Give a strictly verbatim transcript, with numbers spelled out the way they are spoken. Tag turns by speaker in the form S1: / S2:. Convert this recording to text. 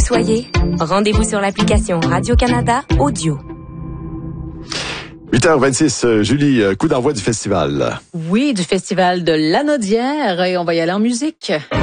S1: soyez, rendez-vous sur l'application Radio-Canada Audio.
S2: huit heures vingt-six, Julie, coup d'envoi du festival.
S3: Oui, du festival de Lanaudière, et on va y aller en musique.